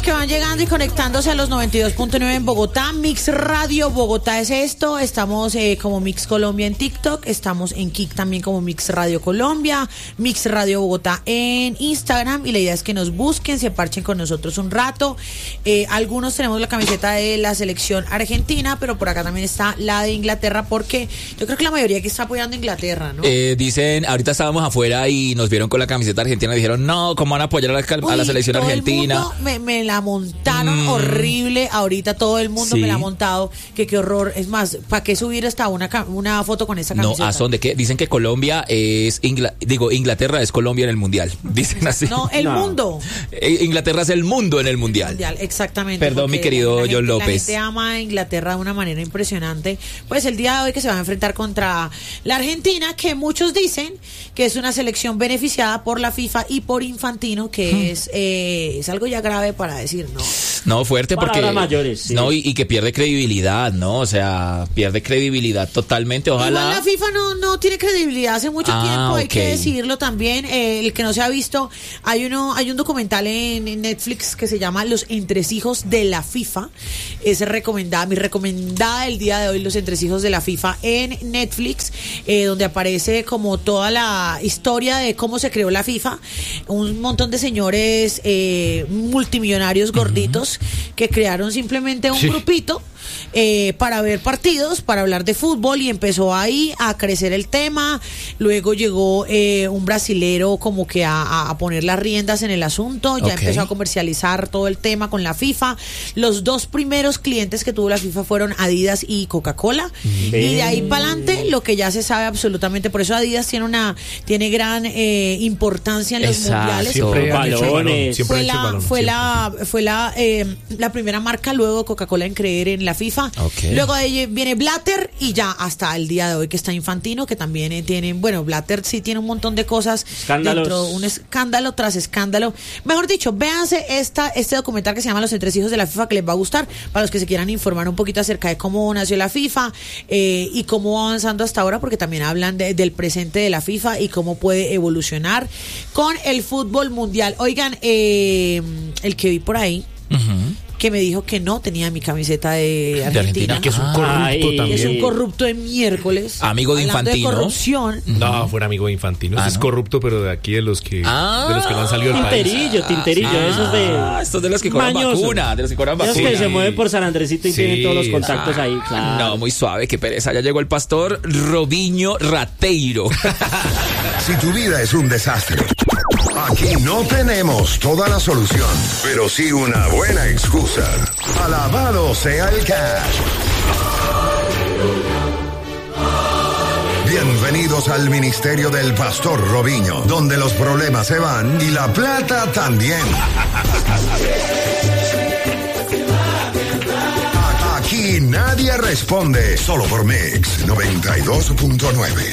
que van llegando y conectándose a los 92.9 en Bogotá. Mix Radio Bogotá es esto. Estamos como Mix Colombia en TikTok. Estamos en Kik también como Mix Radio Colombia. Mix Radio Bogotá en Instagram. Y la idea es que nos busquen, se parchen con nosotros un rato. Algunos tenemos la camiseta de la selección argentina, pero por acá también está la de Inglaterra, porque yo creo que la mayoría que está apoyando a Inglaterra, ¿no? Dicen, ahorita estábamos afuera y nos vieron con la camiseta argentina y dijeron, no, ¿cómo van a apoyar a la selección argentina? Todo el mundo me la montaron horrible. Ahorita todo el mundo me la ha montado. Que qué horror. Es más, ¿para qué subir hasta una foto con esa camiseta? No, ¿a son de qué? Dicen que Colombia es Inglaterra es Colombia en el mundial. Dicen así. No, mundo. Inglaterra es el mundo en el mundial. Exactamente. Perdón, mi querido John López. La gente ama a Inglaterra de una manera impresionante. Pues el día de hoy que se va a enfrentar contra la Argentina, que muchos dicen que es una selección beneficiada por la FIFA y por Infantino, que es algo ya grave para decir, ¿no? No, fuerte porque mayores, sí. No, y que pierde credibilidad, ¿no? O sea, pierde credibilidad totalmente. Ojalá. Igual la FIFA no tiene credibilidad hace mucho tiempo, hay que decirlo también. El que no se ha visto, hay un documental en Netflix que se llama Los entresijos de la FIFA. Es mi recomendada el día de hoy, Los entresijos de la FIFA en Netflix, donde aparece como toda la historia de cómo se creó la FIFA. Un montón de señores multimillonarios gorditos que crearon simplemente un grupito para ver partidos, para hablar de fútbol, y empezó ahí a crecer el tema. Luego llegó un brasilero como que a poner las riendas en el asunto, ya empezó a comercializar todo el tema con la FIFA. Los dos primeros clientes que tuvo la FIFA fueron Adidas y Coca-Cola, y de ahí para adelante lo que ya se sabe absolutamente. Por eso Adidas tiene gran importancia en los mundiales. Fue la primera marca luego de Coca-Cola en creer en la FIFA. Luego de ahí viene Blatter, y ya hasta el día de hoy que está Infantino, que también tienen, Blatter sí tiene un montón de cosas dentro, un escándalo tras escándalo. Mejor dicho, véanse este documental que se llama Los entresijos de la FIFA, que les va a gustar, para los que se quieran informar un poquito acerca de cómo nació la FIFA y cómo va avanzando hasta ahora, porque también hablan del presente de la FIFA y cómo puede evolucionar con el fútbol mundial. Oigan, el que vi por ahí, que me dijo que no tenía mi camiseta de Argentina. Que es un corrupto también. Que es un corrupto de miércoles. Amigo de Infantino. De corrupción. No, fuera amigo de Infantino. Es corrupto, pero de aquí de los que no han salido del país. Tinterillo, estos de los que cobran vacuna, Esos que se mueven por San Andresito y tienen todos los contactos ahí, claro. No, muy suave, qué pereza. Ya llegó el pastor Robinho Rateiro. Si tu vida es un desastre, aquí no tenemos toda la solución, pero sí una buena excusa. Alabado sea el cash. Bienvenidos al ministerio del pastor Robinho, donde los problemas se van y la plata también. Aquí nadie responde, solo por Mix 92.9.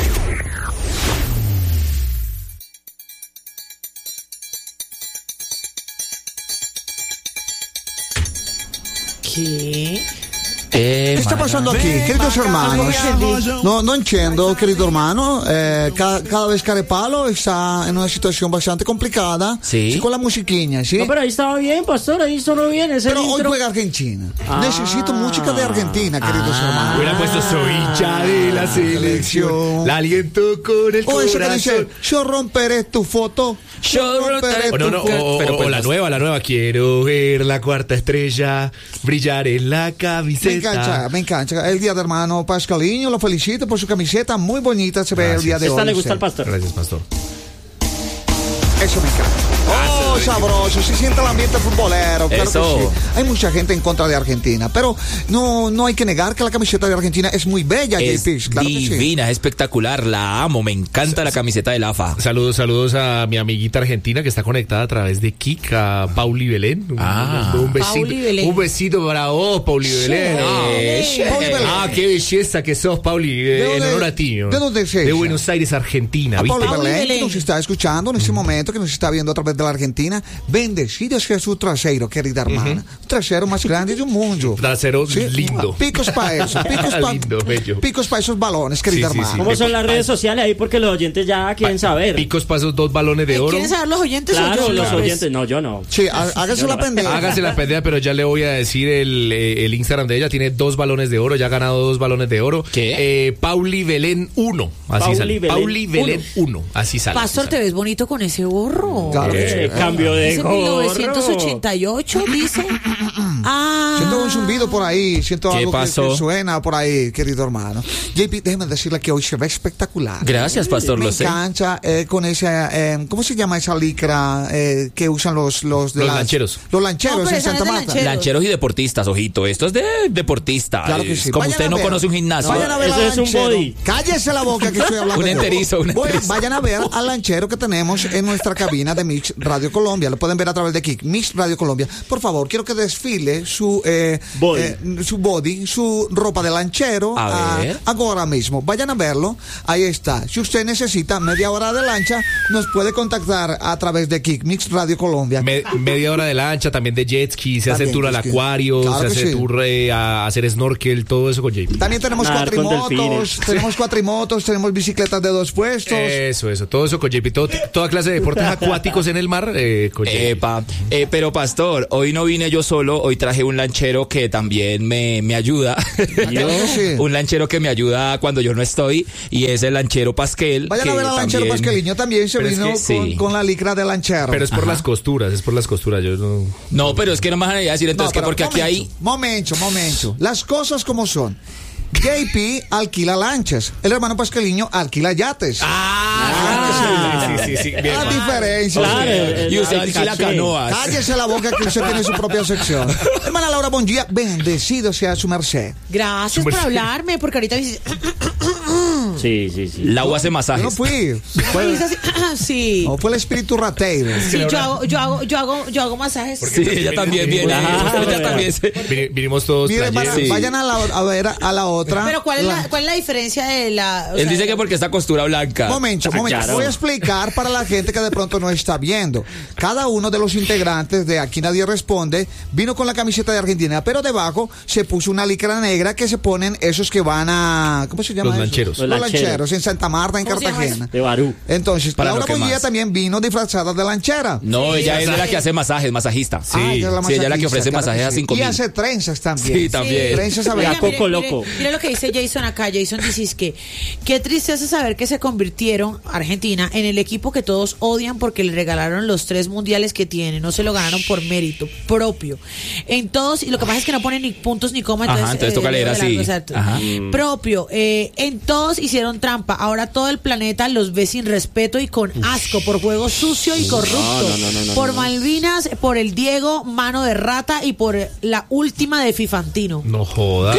¿Qué está pasando aquí, queridos hermanos? No entiendo, querido hermano. Cada vez Carepalo está en una situación bastante complicada. Sí. Con la musiquinha, ¿sí? No, pero ahí estaba bien, pastor, ahí sonó bien. Pero hoy juega Argentina. Necesito música de Argentina, queridos hermanos. Hubiera puesto soy hincha de la selección. La aliento con el corazón. Esa que dice, yo romperé tu foto. O la nueva. Quiero ver la cuarta estrella brillar en la camiseta. Me encanta. El día de hermano Pascalinho, lo felicito por su camiseta. Muy bonita se ve el día de hoy. ¿Esta le gusta al pastor? Gracias, pastor. Eso me encanta. Sabroso, se siente el ambiente futbolero. Claro Eso. Que sí. Hay mucha gente en contra de Argentina, pero no hay que negar que la camiseta de Argentina es muy bella. Es claro divina, es espectacular, la amo, me encanta la camiseta del AFA. Saludos a mi amiguita argentina que está conectada a través de Kik, a Pauli Belén. Un besito para vos, Pauli Belén. Qué belleza que sos, Pauli. En honor a ti. ¿De dónde es ella? De Buenos Aires, Argentina. Pauli Belén, que nos está escuchando en este momento, que nos está viendo a través de la Argentina. Argentina. Bendecido sea su trasero, querida hermana. Trasero más grande del mundo. Trasero lindo. Picos para eso. Lindo, bello. Picos para esos balones, querida hermana. ¿Cómo son las redes sociales ahí? Porque los oyentes ya quieren saber. Picos para esos 2 balones de oro. ¿Quieren saber los oyentes? Claro, los oyentes. No, yo no. Sí, hágase la pendeja. Hágase la pendeja, pero ya le voy a decir el Instagram de ella. Tiene 2 balones de oro, ya ha ganado 2 balones de oro. ¿Qué? Pauli Belén 1. Así sale. Pauli Belén 1. Así sale. Pastor, te ves bonito con ese gorro. Claro que sí. Cambio de gorro. 1988, dice. Siento un zumbido por ahí, siento ¿Qué algo pasó? que suena por ahí, querido hermano. JP, déjeme decirle que hoy se ve espectacular. Gracias, pastor, Me lo sé. encanta con esa, ¿cómo se llama esa licra que usan los lancheros? Los lancheros No, pero en esa Santa es de Marta. lancheros. Lancheros y deportistas, ojito. Esto es de deportista. Claro que sí. Como Vayan usted a no ver. conoce un gimnasio. Vayan a ver Eso al es un lanchero. body. Cállese la boca que estoy hablando. Un yo. enterizo. Vayan a ver al lanchero que tenemos en nuestra cabina de Mix Radio Colombia. Lo pueden ver a través de Kik, Mix Radio Colombia. Por favor, quiero que desfile su body, su ropa de lanchero A ver. ahora mismo. Vayan a verlo. Ahí está. Si usted necesita media hora de lancha, nos puede contactar a través de Kik, Mix Radio Colombia. Media hora de lancha, también de jet ski, se hace También tour al jet ski. acuario, Claro se que hace sí. tour a hacer snorkel, todo eso con JP. También tenemos Nadar con cuatrimotos, tenemos bicicletas de 2 puestos. Eso, todo eso con JP. Toda clase de deportes acuáticos en el mar con JP. Epa, pero pastor, hoy no vine yo solo, hoy traje un lanchero que también me ayuda. Sí. Un lanchero que me ayuda cuando yo no estoy, y es el lanchero Pasquel. Vayan a que ver al lanchero también- Pasqueliño, también se Pero es vino que sí. con la licra de lanchero. Pero es por las costuras, yo no... No, pero es que no me van a decir entonces que pero porque aquí hay... Momento. Las cosas como son. JP alquila lanchas. El hermano Pasqueliño alquila yates. Sí. La diferencia. Claro, Y usted el alquila caché. canoas. Cállese la boca que usted tiene su propia sección. Hermana Laura, buen día. Bendecido sea su merced. Gracias por hablarme, porque ahorita me dices, Sí. El agua hace Yo no masajes. fui. sí. No, fue el espíritu rateiro. Sí, yo hago masajes. Sí, ella también viene. Claro. Ella también se... Vinimos todos Mire, playeros. Sí. vayan a ver a la otra. Pero ¿cuál es la diferencia de la...? Él dice que porque está costura blanca. Momento. Claro. Voy a explicar para la gente que de pronto no está viendo. Cada uno de los integrantes de Aquí Nadie Responde vino con la camiseta de Argentina, pero debajo se puso una licra negra que se ponen esos que van a... ¿Cómo se llama Los eso? lancheros. Los lancheros en Santa Marta, en ¿Cómo se llama Cartagena. De Barú. Entonces, Para Laura lo que Bonilla más. también vino disfrazada de lanchera. No, ella es de la que hace masajes, masajista. Ah, ella es la Sí, ella es la que ofrece masajista, masajes a claro que sí. 5.000. Y hace trenzas también. Sí, también. Trenzas a Mira, ver. Coco Loco. Mira lo que dice Jason acá. Jason dice es que qué tristeza saber que se convirtieron Argentina en el equipo que todos odian porque le regalaron los 3 mundiales que tiene. No se lo ganaron por mérito propio. En todos, y lo que pasa es que no ponen ni puntos ni comas. Ajá, entonces toca leer así. Exacto. Ajá. Propio. En todos hicieron trampa. Ahora todo el planeta los ve sin respeto y con asco por juego sucio y corrupto. Por Malvinas, por el Diego, mano de rata, y por la última de Fifantino. No joda.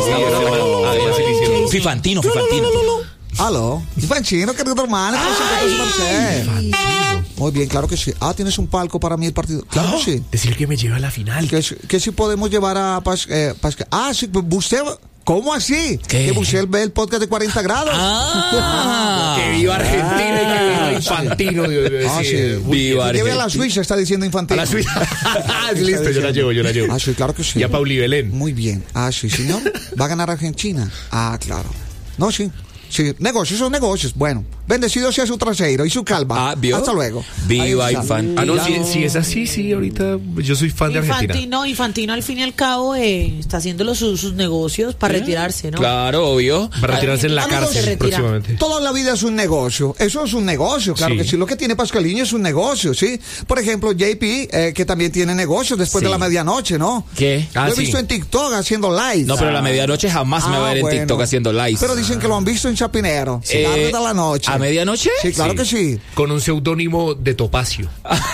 Fifantino. Aló. Infantino, querido hermano. ¿Cómo se encuentra su merced? Muy bien, claro que sí. ¿Tienes un palco para mí el partido? Claro que sí. Decir que me lleva a la final. Que si podemos llevar a Pascal. Sí, usted. ¿Cómo así? ¿Qué? Que usted ve el podcast de 40 grados. Que viva Argentina y que viva Infantino. Sí. Viva Lleve a la Argentina. Suiza, está diciendo Infantino. A la Suiza. Listo, yo la llevo. Sí, claro que sí. Y a Pauli Belén. Muy bien. Sí, señor. ¿Va a ganar Argentina? Claro. No, sí. Sí, negocios son negocios. Bueno, bendecido sea su trasero y su calva. ¿vio? Hasta luego. Viva Ahí está. Infantino. Si es así, sí, ahorita yo soy fan de Argentina. Infantino al fin y al cabo está haciendo sus negocios para retirarse, ¿no? Claro, obvio. Para retirarse en la Amigos, se cárcel retira. próximamente. Toda la vida es un negocio. Eso es un negocio, claro Sí. que sí. Lo que tiene Pascaliño es un negocio, ¿sí? Por ejemplo, JP, que también tiene negocios después Sí. de la medianoche, ¿no? ¿Qué? Lo he visto en TikTok haciendo live. No, pero a la medianoche jamás me va a ver en bueno. TikTok haciendo live. Pero dicen que lo han visto en Chapinero. Tarde de la noche. ¿A medianoche? Sí, claro que sí. Con un seudónimo de Topacio.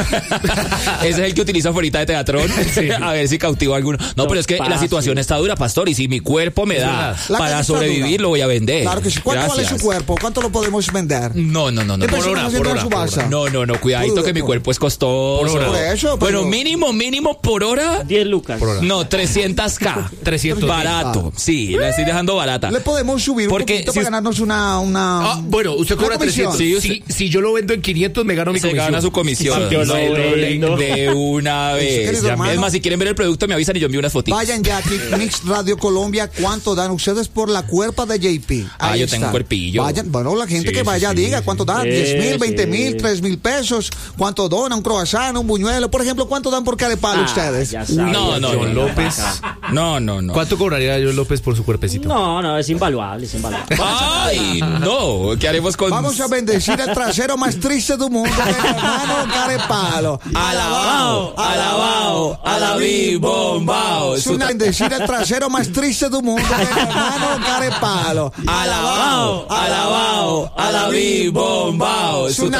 Ese es el que utilizo afuera de Teatrón. A ver si cautivo a alguno. No, pero es que la Fácil. situación está dura, pastor. Y si mi cuerpo me da La para calle está sobrevivir, dura. lo voy a vender. Claro que sí. ¿Cuánto vale Gracias. su cuerpo? ¿Cuánto lo podemos vender? No. Empezamos hora, haciendo por la hora, subasta. No, cuidadito que mi cuerpo es costoso. Por hora. Por eso, pero- Bueno, mínimo por hora. 10 lucas. Por hora. No, 300K. 300. Barato. Sí, la estoy dejando barata. Le podemos subir Porque un poquito si para ganarnos una... Bueno, usted como cobra 300. Si yo lo vendo en 500, me gano mi comisión. Se gana su comisión. Yo lo vendo de una vez. Es más, si quieren ver el producto, me avisan y yo envío unas fotitos. Vayan ya aquí, Mix Radio Colombia, ¿cuánto dan ustedes por la cuerpa de JP? Ahí yo tengo un cuerpillo. Vayan, bueno, la gente que vaya diga cuánto dan, 10,000, 20,000, 3,000 pesos, cuánto dona un croissant, un buñuelo, por ejemplo, ¿cuánto dan por carepalo ustedes? No. John López. No. ¿Cuánto cobraría John López por su cuerpecito? No, es invaluable, Ay, no, ¿qué haremos con...? Vamos a bendecir el trasero más triste del mundo, hermano carepalo. Alabao, alabí, bombao. Es una bendecir el trasero más triste del mundo, hermano carepalo. Alabao, alabí, bombao.